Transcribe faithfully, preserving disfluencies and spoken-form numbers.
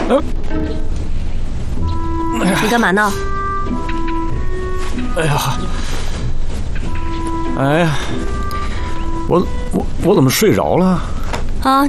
你干嘛呢？ 哎呀，哎呀，我我我怎么睡着了？ 啊。